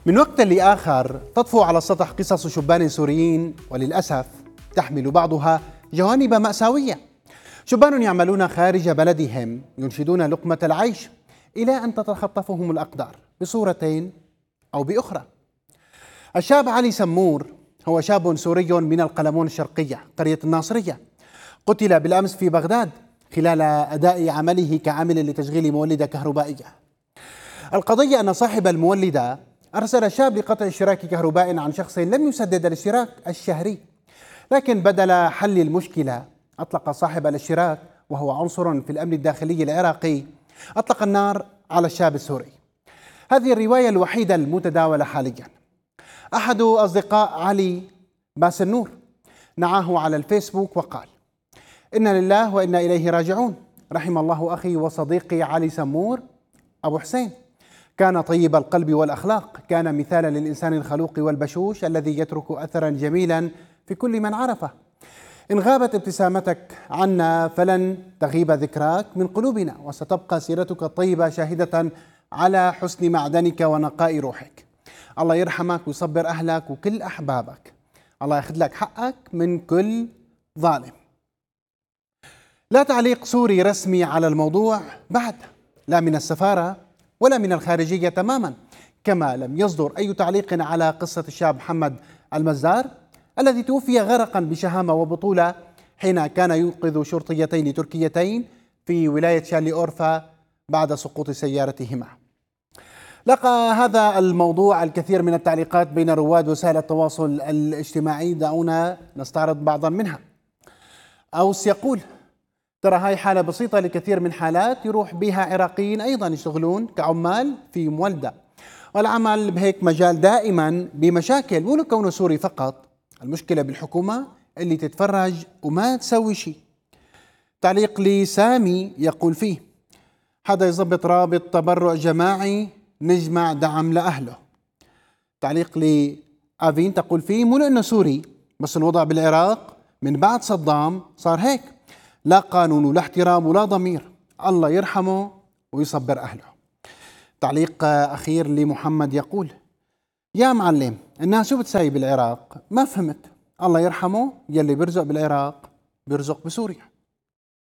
من وقت لآخر تطفو على السطح قصص شبان سوريين، وللأسف تحمل بعضها جوانب مأساوية. شبان يعملون خارج بلدهم ينشدون لقمة العيش إلى أن تتخطفهم الأقدار بصورة أو بأخرى. الشاب علي سمور هو شاب سوري من القلمون الشرقية قرية الناصرية، قتل بالأمس في بغداد خلال أداء عمله كعامل لتشغيل مولدة كهربائية. القضية أن صاحب المولدة أرسل الشاب لقطع اشتراك كهرباء عن شخص لم يسدد الاشتراك الشهري، لكن بدل حل المشكلة أطلق صاحب الاشتراك وهو عنصر في الأمن الداخلي العراقي أطلق النار على الشاب السوري. هذه الرواية الوحيدة المتداولة حاليا. أحد أصدقاء علي باسل نور نعاه على الفيسبوك وقال: إنا لله وإنا إليه راجعون، رحم الله أخي وصديقي علي سمور أبو حسين، كان طيب القلب والأخلاق، كان مثالا للإنسان الخلوق والبشوش الذي يترك أثرا جميلا في كل من عرفه. إن غابت ابتسامتك عنا فلن تغيب ذكراك من قلوبنا، وستبقى سيرتك الطيبة شاهدة على حسن معدنك ونقاء روحك. الله يرحمك ويصبر أهلك وكل أحبابك، الله ياخذ لك حقك من كل ظالم. لا تعليق سوري رسمي على الموضوع بعد، لا من السفارة ولا من الخارجية تماما، كما لم يصدر أي تعليق على قصة الشاب محمد المزار الذي توفي غرقا بشهامة وبطولة حين كان ينقذ شرطيتين تركيتين في ولاية شارلي أورفا بعد سقوط سيارتهما. لقى هذا الموضوع الكثير من التعليقات بين رواد وسائل التواصل الاجتماعي، دعونا نستعرض بعضا منها. أوس يقول: ترى هاي حالة بسيطة لكثير من حالات يروح بها عراقيين أيضا يشتغلون كعمال في مولدة، والعمل بهيك مجال دائما بمشاكل، مو لكونه سوري فقط، المشكلة بالحكومة اللي تتفرج وما تسوي شيء. تعليق لسامي يقول فيه: حدا يضبط رابط تبرع جماعي نجمع دعم لأهله. تعليق لآفين تقول فيه: مو لأنه سوري، بس الوضع بالعراق من بعد صدام صار هيك، لا قانون ولا احترام ولا ضمير، الله يرحمه ويصبر أهله. تعليق أخير لمحمد يقول: يا معلم الناس شو بتساوي بالعراق؟ ما فهمت، الله يرحمه يلي بيرزق بالعراق بيرزق بسوريا.